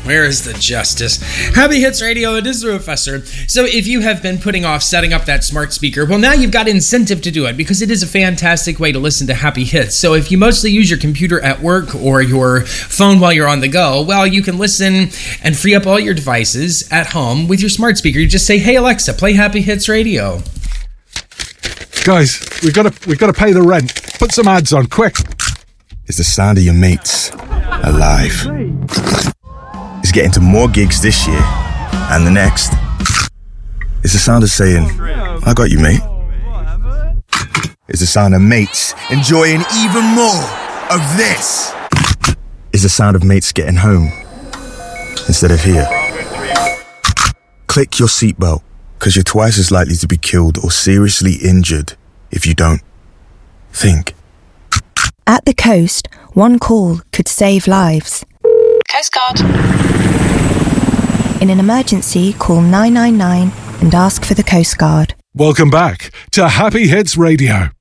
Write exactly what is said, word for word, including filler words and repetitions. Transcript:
Where is the justice? Happy Hits Radio, it is the Professor. So if you have been putting off setting up that smart speaker, well, now you've got incentive to do it because it is a fantastic way to listen to Happy Hits. So if you mostly use your computer at work or your phone while you're on the go, well, you can listen and free up all your devices at home with your smart speaker. You just say, hey, Alexa, play Happy Hits Radio. Guys, we've got to, we've got to pay the rent. Put some ads on, quick. It's the sound of your mates alive. It's getting to more gigs this year and the next. It's the sound of saying, I got you, mate. It's the sound of mates enjoying even more of this. It's the sound of mates getting home instead of here. Click your seatbelt, because you're twice as likely to be killed or seriously injured if you don't. Think. At the coast, one call could save lives. Coast Guard. In an emergency, call nine nine nine and ask for the Coast Guard. Welcome back to Happy Hits Radio.